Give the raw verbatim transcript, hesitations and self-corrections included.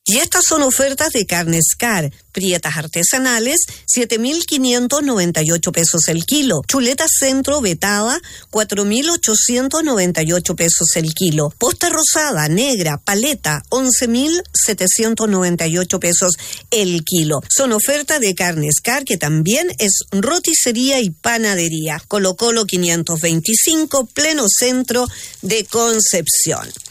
Y estas son ofertas de Carnes Car. Prietas artesanales, siete mil quinientos noventa y ocho pesos el kilo. Chuleta centro vetada, cuatro mil ochocientos noventa y ocho pesos el kilo. Posta rosada, negra, paleta, once mil setecientos noventa y ocho pesos el kilo. Son ofertas de Carnes Car, que también es roticería y panadería. Colo Colo quinientos veinticinco, pleno centro de Concepción.